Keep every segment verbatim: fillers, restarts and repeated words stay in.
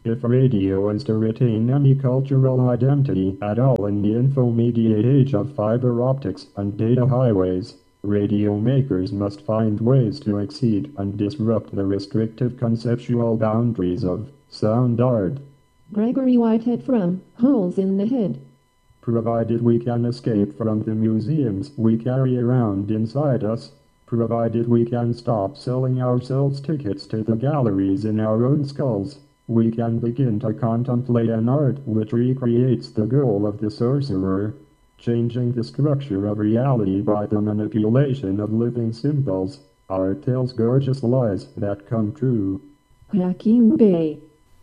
If radio is to retain any cultural identity at all in the info-mediated age of fiber optics and data highways, radio makers must find ways to exceed and disrupt the restrictive conceptual boundaries of sound art. Gregory Whitehead from Holes in the Head. Provided we can escape from the museums we carry around inside us, provided we can stop selling ourselves tickets to the galleries in our own skulls, we can begin to contemplate an art which recreates the goal of the sorcerer, changing the structure of reality by the manipulation of living symbols. Art tells gorgeous lies that come true. Hakim Bey.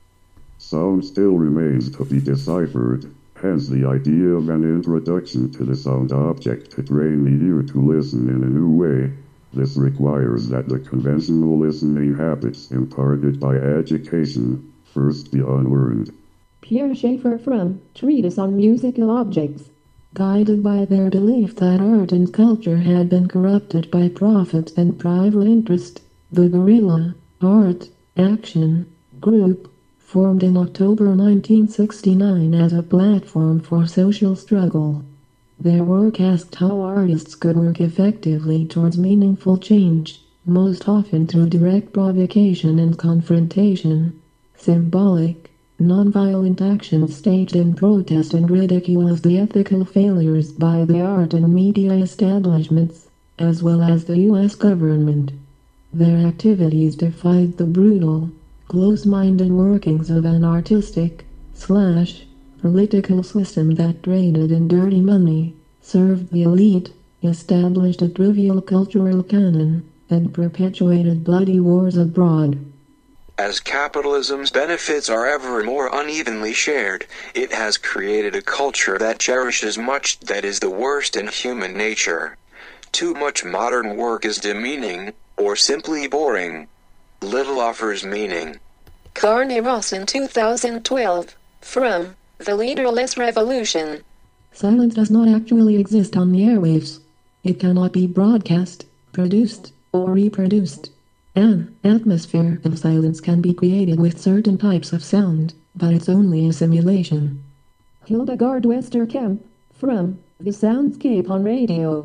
Sound still remains to be deciphered, hence the idea of an introduction to the sound object to train the ear to listen in a new way. This requires that the conventional listening habits imparted by education first be unlearned. Pierre Schaeffer from Treatise on Musical Objects. Guided by their belief that art and culture had been corrupted by profit and private interest, the Guerrilla Art Action Group formed in October nineteen sixty-nine as a platform for social struggle. Their work asked how artists could work effectively towards meaningful change, most often through direct provocation and confrontation. Symbolic, nonviolent actions staged in protest and ridicule of the ethical failures by the art and media establishments, as well as the U S government. Their activities defied the brutal, close-minded workings of an artistic, slash, political system that traded in dirty money, served the elite, established a trivial cultural canon, and perpetuated bloody wars abroad. As capitalism's benefits are ever more unevenly shared, it has created a culture that cherishes much that is the worst in human nature. Too much modern work is demeaning, or simply boring. Little offers meaning. Carney Ross in two thousand twelve, from The Leaderless Revolution. Silence does not actually exist on the airwaves. It cannot be broadcast, produced, or reproduced. An atmosphere of silence can be created with certain types of sound, but it's only a simulation. Hildegard Westerkamp, from The Soundscape on Radio.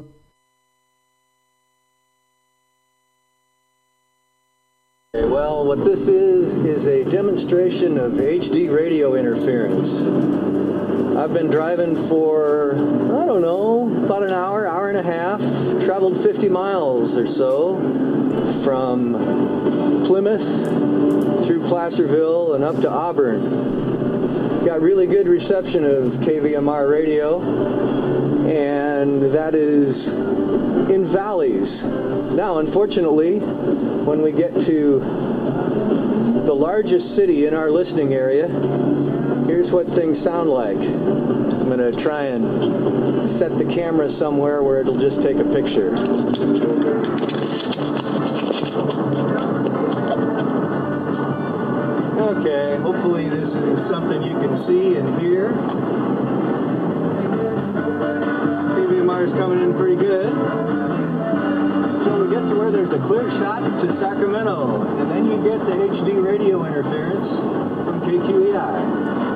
Well, what this is, is a demonstration of H D radio interference. I've been driving for, I don't know, about an hour, hour and a half, traveled fifty miles or so, from Plymouth through Placerville and up to Auburn. Got really good reception of K V M R radio, and that is in valleys. Now, unfortunately, when we get to the largest city in our listening area, here's what things sound like. I'm going to try and set the camera somewhere where it'll just take a picture. Okay, hopefully this is something you can see and hear. K V M R is coming in pretty good. So we get to where there's a clear shot to Sacramento, and then you get the H D radio interference from K Q E I.